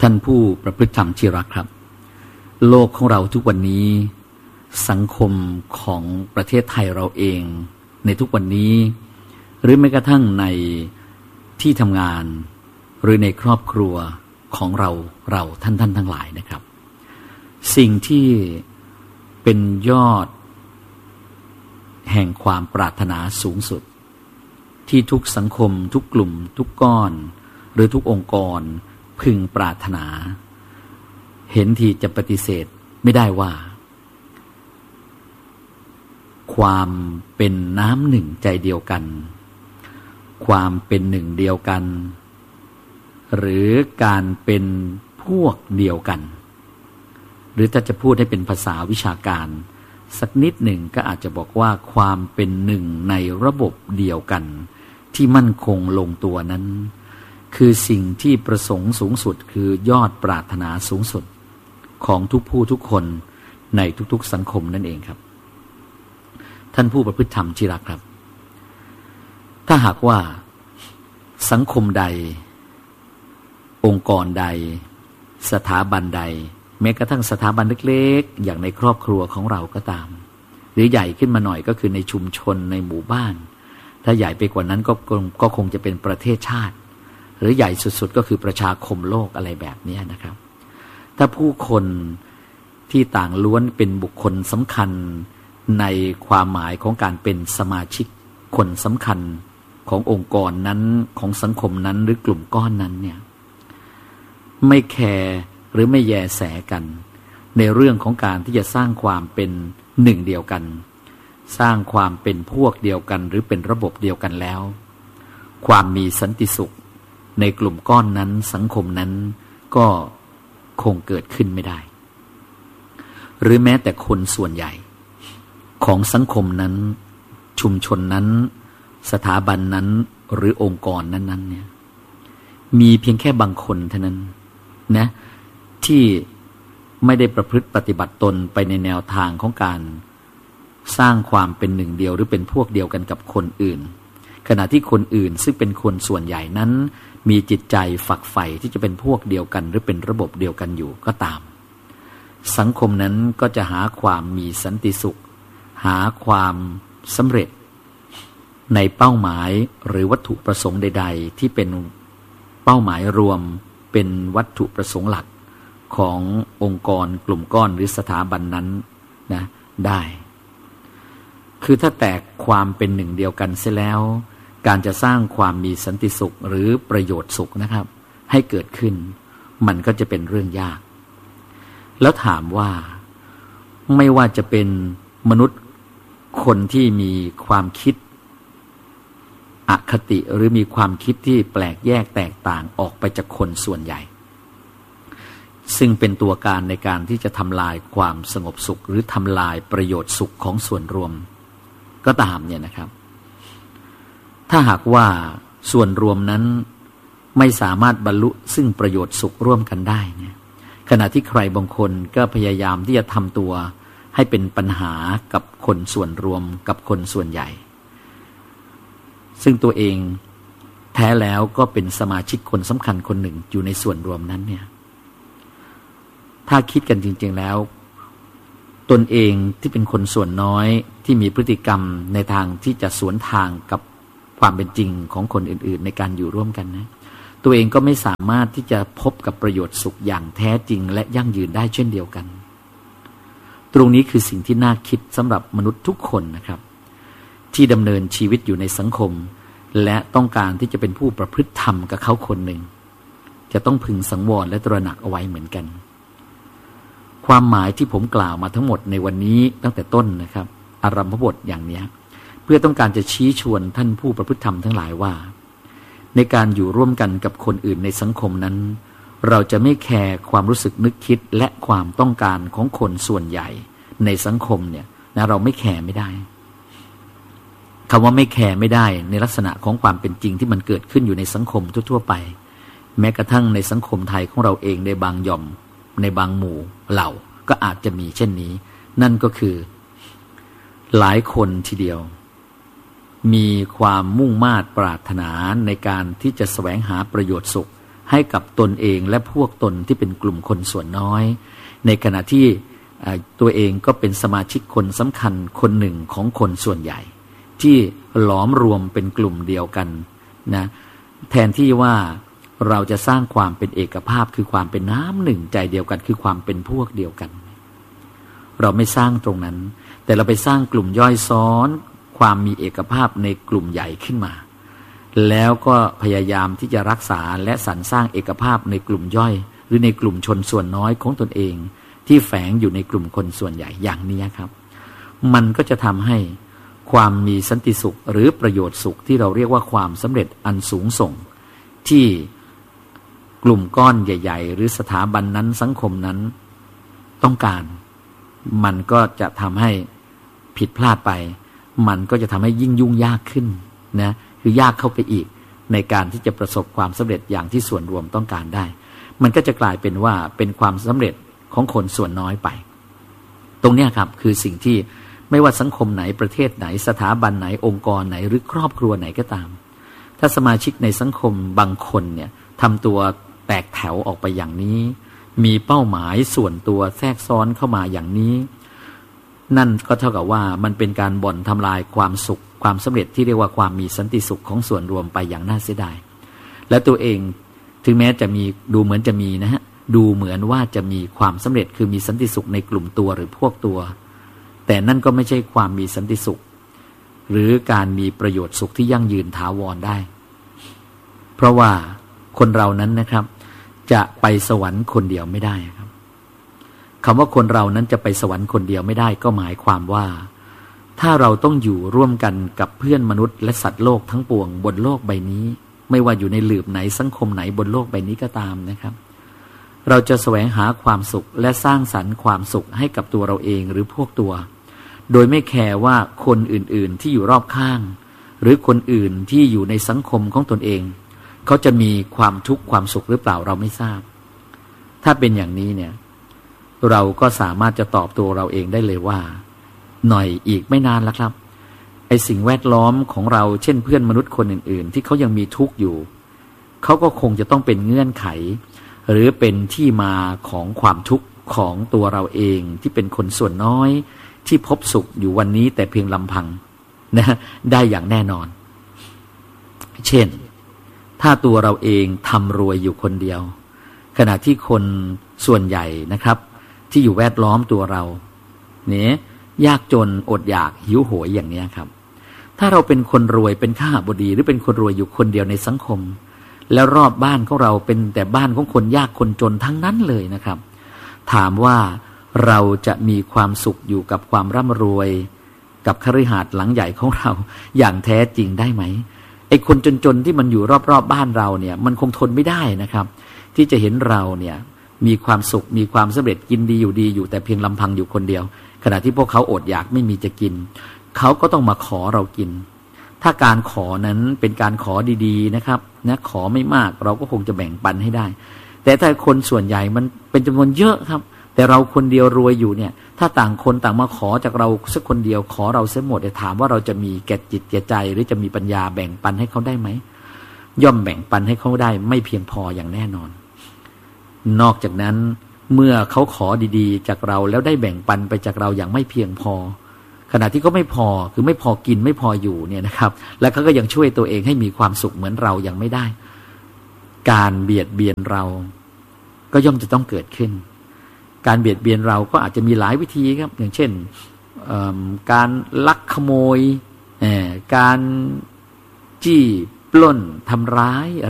ท่านผู้ประพฤติธรรมที่รักครับโลกของเราทุกวันนี้สังคมของประเทศไทยเราเองในทุกวันนี้หรือแม้กระทั่งในที่ทำงานหรือในครอบครัวของเราท่านทั้งหลายนะครับสิ่งที่เป็นยอดแห่งความปรารถนาสูงสุดที่ทุกสังคมทุกกลุ่มทุกก้อนหรือทุกองค์กรพึงปรารถนาเห็นที่จะปฏิเสธไม่ได้ว่าความเป็นน้ำหนึ่งใจเดียวกันความเป็นหนึ่งเดียวกันหรือการเป็นพวกเดียวกันหรือถ้าจะพูดให้เป็นภาษาวิชาการสักนิดหนึ่งก็อาจจะบอกว่าความเป็นหนึ่งในระบบเดียวกันที่มั่นคงลงตัวนั้นคือสิ่งที่ประสงค์สูงสุดคือยอดปรารถนาสูงสุดของทุกผู้ทุกคนในทุกๆสังคมนั่นเองครับท่านผู้ประพฤติธรรมที่รักครับถ้าหากว่าสังคมใดองค์กรใดสถาบันใดแม้กระทั่งสถาบันเล็กๆอย่างในครอบครัวของเราก็ตามหรือใหญ่ขึ้นมาหน่อยก็คือในชุมชนในหมู่บ้านถ้าใหญ่ไปกว่านั้นก็คงจะเป็นประเทศชาติหรือใหญ่สุดๆก็คือประชาคมโลกอะไรแบบนี้นะครับถ้าผู้คนที่ต่างล้วนเป็นบุคคลสำคัญในความหมายของการเป็นสมาชิกคนสำคัญขององค์กรนั้นของสังคมนั้นหรือกลุ่มก้อนนั้นเนี่ยไม่แคร์หรือไม่แยแสกันในเรื่องของการที่จะสร้างความเป็นหนึ่งเดียวกันสร้างความเป็นพวกเดียวกันหรือเป็นระบบเดียวกันแล้วความมีสันติสุขในกลุ่มก้อนนั้นสังคมนั้นก็คงเกิดขึ้นไม่ได้หรือแม้แต่คนส่วนใหญ่ของสังคมนั้นชุมชนนั้นสถาบันนั้นหรือองค์กรนั้นเนี่ยมีเพียงแค่บางคนเท่านั้นนะที่ไม่ได้ประพฤติปฏิบัติตนไปในแนวทางของการสร้างความเป็นหนึ่งเดียวหรือเป็นพวกเดียวกันกับคนอื่นขณะที่คนอื่นซึ่งเป็นคนส่วนใหญ่นั้นมีจิตใจฝักใฝ่ที่จะเป็นพวกเดียวกันหรือเป็นระบบเดียวกันอยู่ก็ตามสังคมนั้นก็จะหาความมีสันติสุขหาความสำเร็จในเป้าหมายหรือวัตถุประสงค์ใดๆที่เป็นเป้าหมายรวมเป็นวัตถุประสงค์หลักขององค์กรกลุ่มก้อนหรือสถาบันนั้นนะได้คือถ้าแตกความเป็นหนึ่งเดียวกันเสียแล้วการจะสร้างความมีสันติสุขหรือประโยชน์สุขนะครับให้เกิดขึ้นมันก็จะเป็นเรื่องยากแล้วถามว่าไม่ว่าจะเป็นมนุษย์คนที่มีความคิดอคติหรือมีความคิดที่แปลกแยกแตกต่างออกไปจากคนส่วนใหญ่ซึ่งเป็นตัวการในการที่จะทำลายความสงบสุขหรือทำลายประโยชน์สุขของส่วนรวมก็ตามเนี่ยนะครับถ้าหากว่าส่วนรวมนั้นไม่สามารถบรรลุซึ่งประโยชน์สุขร่วมกันได้เนี่ยขณะที่ใครบางคนก็พยายามที่จะทำตัวให้เป็นปัญหากับคนส่วนรวมกับคนส่วนใหญ่ซึ่งตัวเองแท้แล้วก็เป็นสมาชิกคนสำคัญคนหนึ่งอยู่ในส่วนรวมนั้นเนี่ยถ้าคิดกันจริงๆแล้วตนเองที่เป็นคนส่วนน้อยที่มีพฤติกรรมในทางที่จะสวนทางกับความเป็นจริงของคนอื่นๆในการอยู่ร่วมกันนะตัวเองก็ไม่สามารถที่จะพบกับประโยชน์สุขอย่างแท้จริงและยั่งยืนได้เช่นเดียวกันตรงนี้คือสิ่งที่น่าคิดสำหรับมนุษย์ทุกคนนะครับที่ดำเนินชีวิตอยู่ในสังคมและต้องการที่จะเป็นผู้ประพฤติธรรมกับเขาคนหนึ่งจะต้องพึงสังวรและตระหนักเอาไว้เหมือนกันความหมายที่ผมกล่าวมาทั้งหมดในวันนี้ตั้งแต่ต้นนะครับอารัมภบทอย่างนี้เพื่อต้องการจะชี้ชวนท่านผู้ประพฤติธรรมทั้งหลายว่าในการอยู่ร่วมกันกับคนอื่นในสังคมนั้นเราจะไม่แคร์ความรู้สึกนึกคิดและความต้องการของคนส่วนใหญ่ในสังคมเนี่ยนะเราไม่แคร์ไม่ได้คำว่าไม่แคร์ไม่ได้ในลักษณะของความเป็นจริงที่มันเกิดขึ้นอยู่ในสังคมทั่วๆไปแม้กระทั่งในสังคมไทยของเราเองในบางหย่อมในบางหมู่เหล่าก็อาจจะมีเช่นนี้นั่นก็คือหลายคนทีเดียวมีความมุ่งมา่ปรารถนาในการที่จะแสวงหาประโยชน์สุขให้กับตนเองและพวกตนที่เป็นกลุ่มคนส่วนน้อยในขณะที่ตัวเองก็เป็นสมาชิกคนสำคัญคนหนึ่งของคนส่วนใหญ่ที่หลอมรวมเป็นกลุ่มเดียวกันนะแทนที่ว่าเราจะสร้างความเป็นเอกภาพคือความเป็นน้ำหนึ่งใจเดียวกันคือความเป็นพวกเดียวกันเราไม่สร้างตรงนั้นแต่เราไปสร้างกลุ่มย่อยซ้อนความมีเอกภาพในกลุ่มใหญ่ขึ้นมาแล้วก็พยายามที่จะรักษาและสรรสร้างเอกภาพในกลุ่มย่อยหรือในกลุ่มชนส่วนน้อยของตนเองที่แฝงอยู่ในกลุ่มคนส่วนใหญ่อย่างนี้ครับมันก็จะทำให้ความมีสันติสุขหรือประโยชน์สุขที่เราเรียกว่าความสำเร็จอันสูงส่งที่กลุ่มก้อนใหญ่ๆหรือสถาบันนั้นสังคมนั้นต้องการมันก็จะทำให้ผิดพลาดไปมันก็จะทำให้ยิ่งยุ่งยากขึ้นนะคือยากเข้าไปอีกในการที่จะประสบความสำเร็จอย่างที่ส่วนรวมต้องการได้มันก็จะกลายเป็นว่าเป็นความสำเร็จของคนส่วนน้อยไปตรงนี้ครับคือสิ่งที่ไม่ว่าสังคมไหนประเทศไหนสถาบันไหนองค์กรไหนหรือครอบครัวไหนก็ตามถ้าสมาชิกในสังคมบางคนเนี่ยทำตัวแตกแถวออกไปอย่างนี้มีเป้าหมายส่วนตัวแทรกซ้อนเข้ามาอย่างนี้นั่นก็เท่ากับว่ามันเป็นการบ่อนทำลายความสุขความสำเร็จที่เรียกว่าความมีสันติสุขของส่วนรวมไปอย่างน่าเสียดายและตัวเองถึงแม้จะมีดูเหมือนจะมีนะฮะดูเหมือนว่าจะมีความสำเร็จคือมีสันติสุขในกลุ่มตัวหรือพวกตัวแต่นั่นก็ไม่ใช่ความมีสันติสุขหรือการมีประโยชน์สุขที่ยั่งยืนถาวรได้เพราะว่าคนเรานั้นนะครับจะไปสวรรค์คนเดียวไม่ได้ครับคำว่าคนเรานั้นจะไปสวรรค์คนเดียวไม่ได้ก็หมายความว่าถ้าเราต้องอยู่ร่วมกันกับเพื่อนมนุษย์และสัตว์โลกทั้งปวงบนโลกใบนี้ไม่ว่าอยู่ในหลืบไหนสังคมไหนบนโลกใบนี้ก็ตามนะครับเราจะแสวงหาความสุขและสร้างสรรค์ความสุขให้กับตัวเราเองหรือพวกตัวโดยไม่แคร์ว่าคนอื่นๆที่อยู่รอบข้างหรือคนอื่นที่อยู่ในสังคมของตนเองเขาจะมีความทุกข์ความสุขหรือเปล่าเราไม่ทราบถ้าเป็นอย่างนี้เนี่ยเราก็สามารถจะตอบตัวเราเองได้เลยว่าหน่อยอีกไม่นานแล้วครับไอ้สิ่งแวดล้อมของเราเช่นเพื่อนมนุษย์คนอื่นๆที่เขายังมีทุกข์อยู่เขาก็คงจะต้องเป็นเงื่อนไขหรือเป็นที่มาของความทุกข์ของตัวเราเองที่เป็นคนส่วนน้อยที่พบสุขอยู่วันนี้แต่เพียงลำพังนะได้อย่างแน่นอนเช่นถ้าตัวเราเองทำรวยอยู่คนเดียวขณะที่คนส่วนใหญ่นะครับที่อยู่แวดล้อมตัวเราเนี่ยยากจนอดอยากหิวโหยอย่างนี้ครับถ้าเราเป็นคนรวยเป็นข้าบดีหรือเป็นคนรวยอยู่คนเดียวในสังคมแล้วรอบบ้านของเราเป็นแต่บ้านของคนยากคนจนทั้งนั้นเลยนะครับถามว่าเราจะมีความสุขอยู่กับความร่ำรวยกับคฤหาสน์หลังใหญ่ของเราอย่างแท้จริงได้ไหมไอ้คนจนๆที่มันอยู่รอบๆบ้านเราเนี่ยมันคงทนไม่ได้นะครับที่จะเห็นเราเนี่ยมีความสุขมีความสำเร็จกินดีอยู่ดีอยู่แต่เพียงลำพังอยู่คนเดียวขณะที่พวกเขาอดอยากไม่มีจะกินเขาก็ต้องมาขอเรากินถ้าการขอนั้นเป็นการขอดีๆนะครับนะขอไม่มากเราก็คงจะแบ่งปันให้ได้แต่ถ้าคนส่วนใหญ่มันเป็นจำนวนเยอะครับแต่เราคนเดียวรวยอยู่เนี่ยถ้าต่างคนต่างมาขอจากเราสักคนเดียวขอเราเสียหมดถามว่าเราจะมีแก่จิตแก่ใจหรือจะมีปัญญาแบ่งปันให้เขาได้ไหมย่อมแบ่งปันให้เขาได้ไม่เพียงพออย่างแน่นอนนอกจากนั้นเมื่อเขาขอดีๆจากเราแล้วได้แบ่งปันไปจากเราอย่างไม่เพียงพอขณะที่ก็ไม่พอคือไม่พอกินไม่พออยู่เนี่ยนะครับแล้วเขาก็ยังช่วยตัวเองให้มีความสุขเหมือนเรายังไม่ได้การเบียดเบียนเราก็ย่อมจะต้องเกิดขึ้นการเบียดเบียนเราก็อาจจะมีหลายวิธีครับอย่างเช่นการลักขโมยการจี้ปล้นทำร้าย